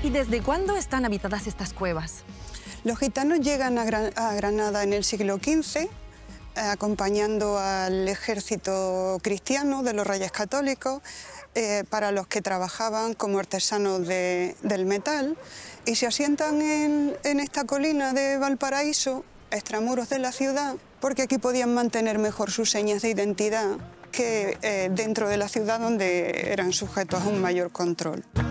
¿Y desde cuándo están habitadas estas cuevas? Los gitanos llegan a Granada en el siglo XV, acompañando al ejército cristiano de los Reyes Católicos, para los que trabajaban como artesanos del metal, y se asientan en esta colina de Valparaíso, extramuros de la ciudad, porque aquí podían mantener mejor sus señas de identidad que dentro de la ciudad, donde eran sujetos a un mayor control.